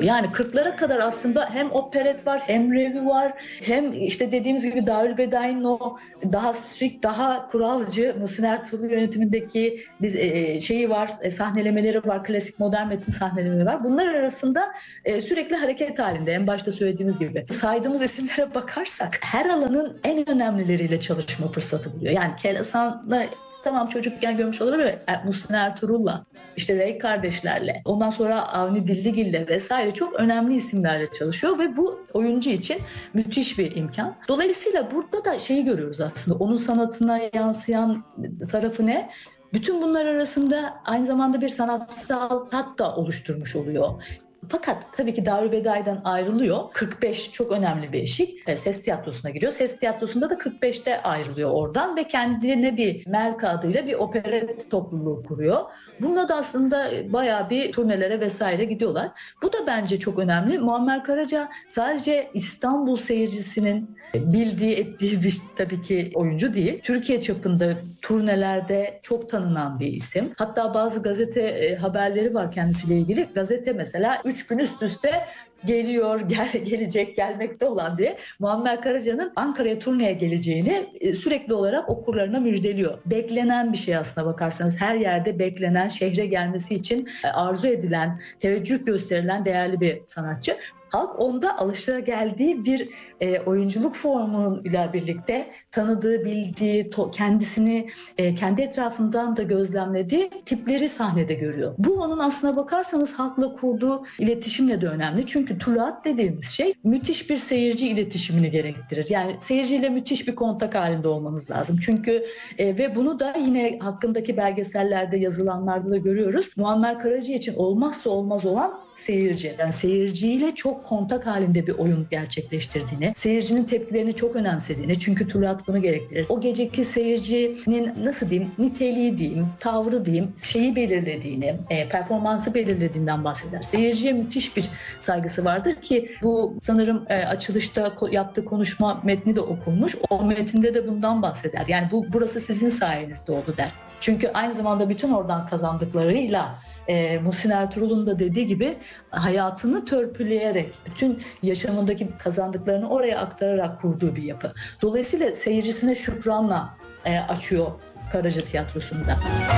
Yani 40'lara kadar aslında hem operet var, hem revü var, hem işte dediğimiz gibi Darülbedai'nin o daha strict, daha kuralcı Muhsin Ertuğrul yönetimindeki şeyi var, sahnelemeleri var, klasik modern metin sahnelemeleri var. Bunlar arasında sürekli hareket halinde. En başta söylediğimiz gibi. Saydığımız isimlere bakarsak her alanın en önemlileriyle çalışma fırsatı buluyor. Yani Kelasan'la tamam çocukken görmüş olabilir ama Muhsin Ertuğrul'la, işte Rey kardeşlerle, ondan sonra Avni Dilligil'le vesaire çok önemli isimlerle çalışıyor ve bu oyuncu için müthiş bir imkan. Dolayısıyla burada da şeyi görüyoruz aslında, onun sanatına yansıyan tarafı ne? Bütün bunlar arasında aynı zamanda bir sanatsal tat da oluşturmuş oluyor. Fakat tabii ki Darülbedai'den ayrılıyor. 45 çok önemli bir eşik. Ses tiyatrosuna giriyor. Ses tiyatrosunda da 45'te ayrılıyor oradan ve kendine bir Melka adıyla bir operet topluluğu kuruyor. Bununla da aslında bayağı bir turnelere vesaire gidiyorlar. Bu da bence çok önemli. Muammer Karaca sadece İstanbul seyircisinin bildiği, ettiği bir tabii ki oyuncu değil. Türkiye çapında turnelerde çok tanınan bir isim. Hatta bazı gazete haberleri var kendisiyle ilgili. Gazete mesela 3 gün üst üste geliyor, gelecek, gelmekte olan diye Muammer Karaca'nın Ankara'ya turneye geleceğini sürekli olarak okurlarına müjdeliyor. Beklenen bir şey aslına bakarsanız, her yerde beklenen, şehre gelmesi için arzu edilen, teveccüh gösterilen değerli bir sanatçı. Halk onda alışılageldiği bir oyunculuk formuyla birlikte tanıdığı, bildiği, kendisini kendi etrafından da gözlemlediği tipleri sahnede görüyor. Bu onun aslına bakarsanız halkla kurduğu iletişimle de önemli. Çünkü tuluat dediğimiz şey müthiş bir seyirci iletişimini gerektirir. Yani seyirciyle müthiş bir kontak halinde olmanız lazım. Çünkü ve bunu da yine hakkındaki belgesellerde, yazılanlarda da görüyoruz. Muammer Karaca için olmazsa olmaz olan seyirci. Yani seyirciyle çok kontak halinde bir oyun gerçekleştirdiğini, seyircinin tepkilerini çok önemsediğini, çünkü tuluat bunu gerektirir. O geceki seyircinin nasıl diyeyim, niteliği diyeyim, tavrı diyeyim, şeyi belirlediğini, performansı belirlediğinden bahseder. Seyirciye müthiş bir saygısı vardır ki bu sanırım açılışta yaptığı konuşma metni de okunmuş. O metinde de bundan bahseder. Yani burası sizin sayenizde oldu der. Çünkü aynı zamanda bütün oradan kazandıklarıyla Muhsin Ertuğrul'un da dediği gibi hayatını törpüleyerek, bütün yaşamındaki kazandıklarını oraya aktararak kurduğu bir yapı. Dolayısıyla seyircisine şükranla açıyor Karaca Tiyatrosu'nda.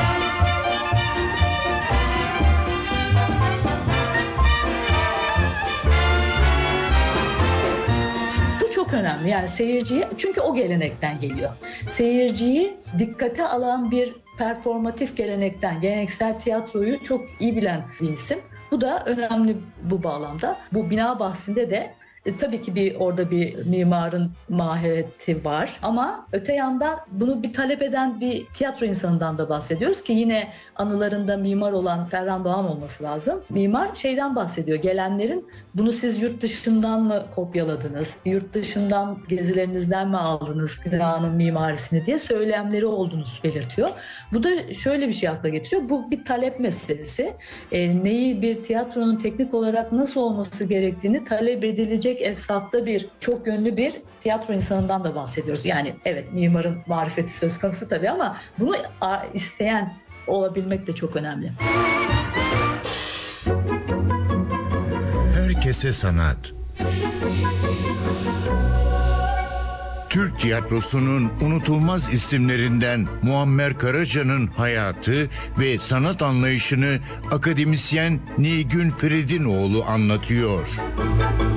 Bu çok önemli. Yani seyirciyi, çünkü o gelenekten geliyor. Seyirciyi dikkate alan bir performatif gelenekten, geleneksel tiyatroyu çok iyi bilen bir isim. Bu da önemli bu bağlamda. Bu bina bahsinde de tabii ki orada bir mimarın mahireti var ama öte yandan bunu bir talep eden bir tiyatro insanından da bahsediyoruz ki yine anılarında mimar olan Ferhan Doğan olması lazım. Mimar şeyden bahsediyor, gelenlerin bunu siz yurt dışından mı kopyaladınız, yurt dışından gezilerinizden mi aldınız binanın mimarisini diye söylemleri olduğunu belirtiyor. Bu da şöyle bir şey akla getiriyor, bu bir talep meselesi. Neyi, bir tiyatronun teknik olarak nasıl olması gerektiğini talep edilecek efsafta bir, çok yönlü bir tiyatro insanından da bahsediyoruz. Yani evet, mimarın marifeti söz konusu tabii ama bunu isteyen olabilmek de çok önemli. Herkese sanat. Türk tiyatrosunun unutulmaz isimlerinden Muammer Karaca'nın hayatı ve sanat anlayışını akademisyen Nilgün Feridinoğlu anlatıyor.